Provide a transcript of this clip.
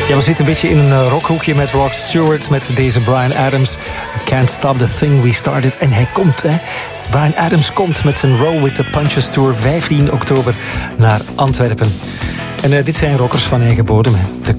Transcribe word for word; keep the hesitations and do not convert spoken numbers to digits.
Ja, we zitten een beetje in een rockhoekje met Rod Stewart, met deze Bryan Adams. Can't Stop the Thing We Started. En hij komt, hè. Bryan Adams komt met zijn Roll with the Punches Tour vijftien oktober naar Antwerpen. En uh, dit zijn rockers van eigen bodem. De